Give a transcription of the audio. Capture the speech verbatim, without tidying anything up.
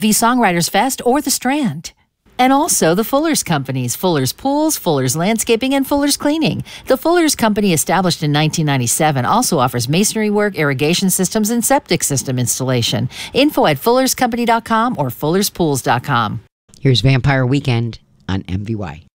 V Songwriters Fest, or The Strand. And also the Fuller's Companies, Fuller's Pools, Fuller's Landscaping, and Fuller's Cleaning. The Fuller's Company, established in nineteen ninety-seven, also offers masonry work, irrigation systems, and septic system installation. Info at fullers company dot com or fullers pools dot com. Here's Vampire Weekend on M V Y.